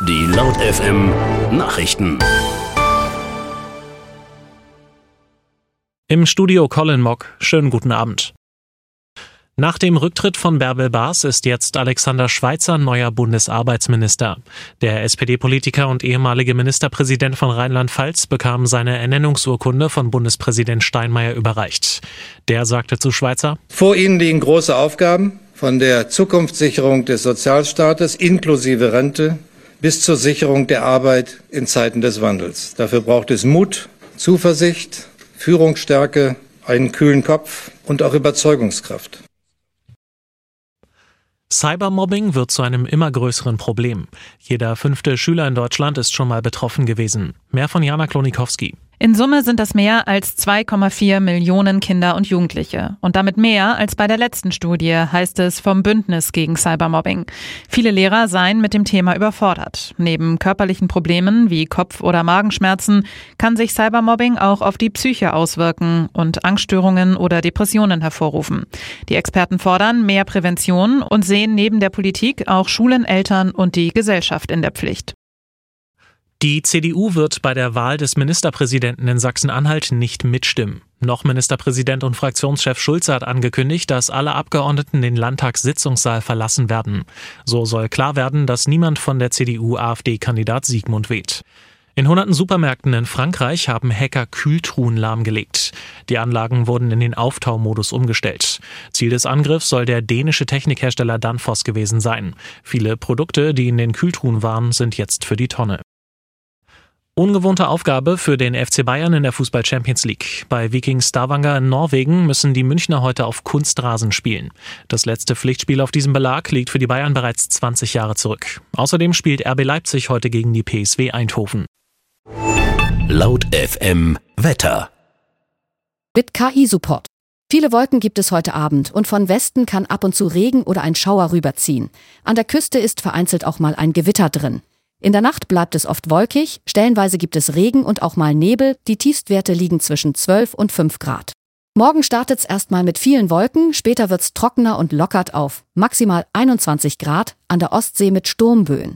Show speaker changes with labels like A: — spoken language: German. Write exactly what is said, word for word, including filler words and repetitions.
A: Die Laut F M Nachrichten.
B: Im Studio Colin Mock. Schönen guten Abend. Nach dem Rücktritt von Bärbel Baas ist jetzt Alexander Schweitzer neuer Bundesarbeitsminister. Der S P D-Politiker und ehemalige Ministerpräsident von Rheinland-Pfalz bekam seine Ernennungsurkunde von Bundespräsident Steinmeier überreicht. Der sagte zu Schweitzer:
C: Vor Ihnen liegen große Aufgaben, von der Zukunftssicherung des Sozialstaates inklusive Rente bis zur Sicherung der Arbeit in Zeiten des Wandels. Dafür braucht es Mut, Zuversicht, Führungsstärke, einen kühlen Kopf und auch Überzeugungskraft.
B: Cybermobbing wird zu einem immer größeren Problem. Jeder fünfte Schüler in Deutschland ist schon mal betroffen gewesen. Mehr von Jana Klonikowski.
D: In Summe sind das mehr als zwei Komma vier Millionen Kinder und Jugendliche. Und damit mehr als bei der letzten Studie, heißt es vom Bündnis gegen Cybermobbing. Viele Lehrer seien mit dem Thema überfordert. Neben körperlichen Problemen wie Kopf- oder Magenschmerzen kann sich Cybermobbing auch auf die Psyche auswirken und Angststörungen oder Depressionen hervorrufen. Die Experten fordern mehr Prävention und sehen neben der Politik auch Schulen, Eltern und die Gesellschaft in der Pflicht.
B: Die C D U wird bei der Wahl des Ministerpräsidenten in Sachsen-Anhalt nicht mitstimmen. Noch Ministerpräsident und Fraktionschef Schulze hat angekündigt, dass alle Abgeordneten den Landtagssitzungssaal verlassen werden. So soll klar werden, dass niemand von der C D U-A f D-Kandidat Sigmund weht. In hunderten Supermärkten in Frankreich haben Hacker Kühltruhen lahmgelegt. Die Anlagen wurden in den Auftaumodus umgestellt. Ziel des Angriffs soll der dänische Technikhersteller Danfoss gewesen sein. Viele Produkte, die in den Kühltruhen waren, sind jetzt für die Tonne. Ungewohnte Aufgabe für den F C Bayern in der Fußball-Champions League. Bei Viking Stavanger in Norwegen müssen die Münchner heute auf Kunstrasen spielen. Das letzte Pflichtspiel auf diesem Belag liegt für die Bayern bereits zwanzig Jahre zurück. Außerdem spielt R B Leipzig heute gegen die P S V Eindhoven.
A: Laut F M Wetter.
E: Mit K I-Support. Viele Wolken gibt es heute Abend und von Westen kann ab und zu Regen oder ein Schauer rüberziehen. An der Küste ist vereinzelt auch mal ein Gewitter drin. In der Nacht bleibt es oft wolkig, stellenweise gibt es Regen und auch mal Nebel, die Tiefstwerte liegen zwischen zwölf und fünf Grad. Morgen startet's erstmal mit vielen Wolken, später wird's trockener und lockert auf, maximal einundzwanzig Grad, an der Ostsee mit Sturmböen.